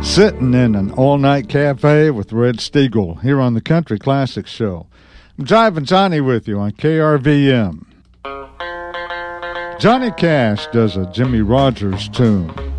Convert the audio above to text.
Sitting in an all-night cafe with Red Steagall here on the Country Classics Show. I'm Driving Johnny with you on KRVM. Johnny Cash does a Jimmy Rogers tune.